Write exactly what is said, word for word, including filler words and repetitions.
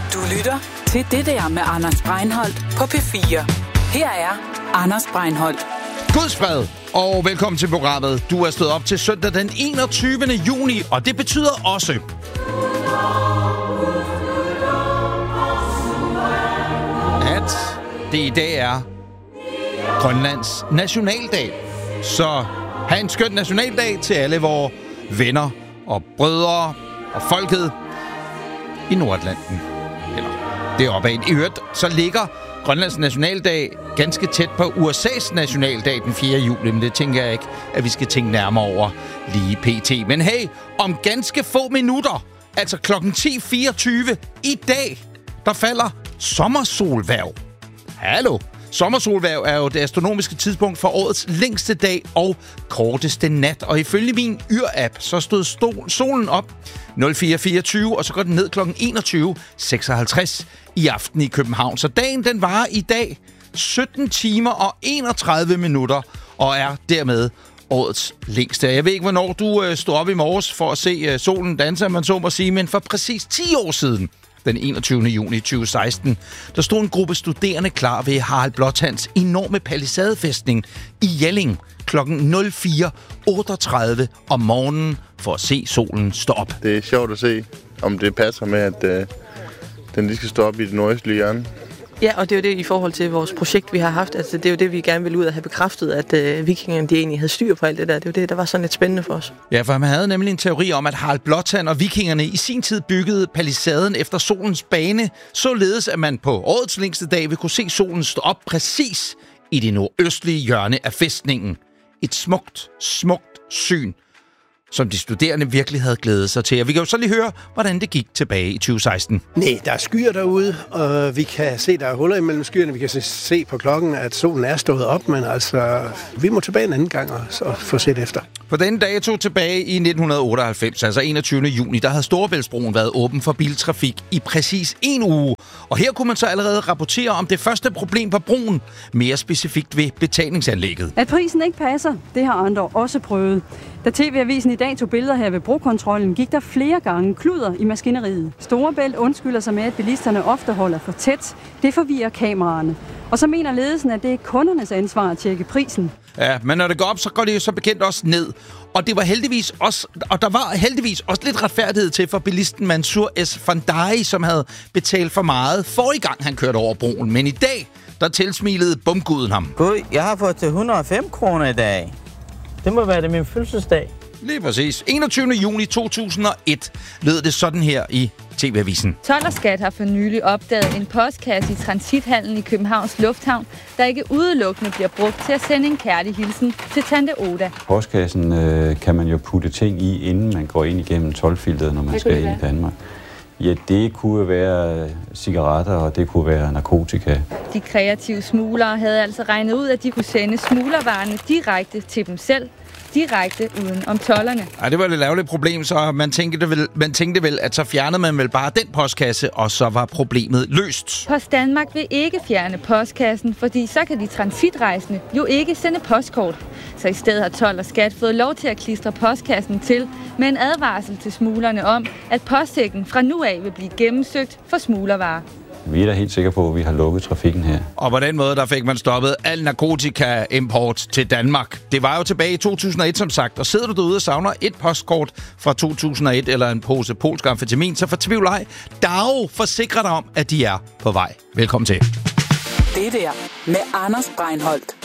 Du lytter til Det der med Anders Breinholt på P fire. Her er Anders Breinholt. Guds fred, og velkommen til programmet. Du er stået op til søndag den enogtyvende juni, og det betyder også, at det i dag er Grønlands nationaldag. Så have en skøn nationaldag til alle vores venner og brødre og folket i Nordatlanten. Eller deroppe af. I øvrigt, så ligger Grønlands nationaldag ganske tæt på U S A's nationaldag den fjerde juli, men det tænker jeg ikke, at vi skal tænke nærmere over lige pt. Men hey, om ganske få minutter, altså klokken ti fireogtyve i dag, der falder sommersolhverv. Hallo! Sommersolhverv er jo det astronomiske tidspunkt for årets længste dag og korteste nat. Og ifølge min Yr-app, så stod stol- solen op nul fire fireogtyve, og så går den ned klokken enogtyve seksoghalvtreds i aften i København. Så dagen, den varer i dag sytten timer og enogtredive minutter, og er dermed årets længste. Jeg ved ikke, hvornår du øh, stod op i morges for at se øh, solen danse, man så må sige, men for præcis ti år siden, den enogtyvende juni tyve seksten, der stod en gruppe studerende klar ved Harald Blåtands enorme palisadefæstning i Jelling klokken nul fire otteogtredive om morgenen for at se solen stå op. Det er sjovt at se, om det passer med, at øh, den lige skal stå op i det nordøstlige hjørne. Ja, og det er jo det i forhold til vores projekt, vi har haft. Altså, det er jo det, vi gerne vil ud og have bekræftet, at øh, vikingerne de egentlig havde styr på alt det der. Det er jo det, der var sådan lidt spændende for os. Ja, for man havde nemlig en teori om, at Harald Blåtand og vikingerne i sin tid byggede palisaden efter solens bane, således at man på årets længste dag vil kunne se solen stå op præcis i det nordøstlige hjørne af fæstningen. Et smukt, smukt syn, som de studerende virkelig havde glædet sig til. Og vi kan jo så lige høre, hvordan det gik tilbage i tyve seksten. Nej, der er skyer derude, og vi kan se, der er huller imellem skyerne. Vi kan se på klokken, at solen er stået op, men altså, vi må tilbage en anden gang og, og få set efter. På denne dato tilbage i nitten otteoghalvfems, altså enogtyvende juni, der havde Storebæltsbroen været åben for biltrafik i præcis en uge. Og her kunne man så allerede rapportere om det første problem på broen, mere specifikt ved betalingsanlægget. At prisen ikke passer, det har andre også prøvet. Da T V-avisen i dag tog billeder her ved brokontrollen, gik der flere gange kluder i maskineriet. Storebælt undskylder sig med, at bilisterne ofte holder for tæt. Det forvirrer kameraerne. Og så mener ledelsen, at det er kundernes ansvar at tjekke prisen. Ja, men når det går op, så går det jo så bekendt også ned. Og det var heldigvis også, og der var heldigvis også lidt retfærdighed til for bilisten Mansour S. Fandai, som havde betalt for meget forrige gang han kørte over broen. Men i dag, der tilsmilede bumguden ham. Gud, jeg har fået til et hundrede og fem kroner i dag. Det må være det min fødselsdag. Lige præcis. enogtyvende juni to tusind og et lød det sådan her i T V-avisen. Told og Skat har for nylig opdaget en postkasse i transithallen i Københavns Lufthavn, der ikke udelukkende bliver brugt til at sende en kærlig hilsen til Tante Oda. Postkassen øh, kan man jo putte ting i, inden man går ind igennem toldfilteret, når man Hvad skal ind i Danmark. Ja, det kunne være cigaretter, og det kunne være narkotika. De kreative smuglere havde altså regnet ud, at de kunne sende smuglervarerne direkte til dem selv, direkte uden om tolderne. Ej, det var et lidt ærgerligt problem, så man tænkte, vel, man tænkte vel, at så fjernede man vel bare den postkasse, og så var problemet løst. Post Danmark vil ikke fjerne postkassen, fordi så kan de transitrejsende jo ikke sende postkort. Så i stedet har Told og Skat fået lov til at klistre postkassen til med en advarsel til smuglerne om, at postsækken fra nu af vil blive gennemsøgt for smuglervarer. Vi er da helt sikre på, at vi har lukket trafikken her. Og på den måde, der fik man stoppet al narkotika-import til Danmark. Det var jo tilbage i to tusind og et, som sagt. Og sidder du derude og savner et postkort fra to tusind og et eller en pose polsk amfetamin, så fortvivl ej. Dago forsikrer dig om, at de er på vej. Velkommen til. Det der med Anders Breinholt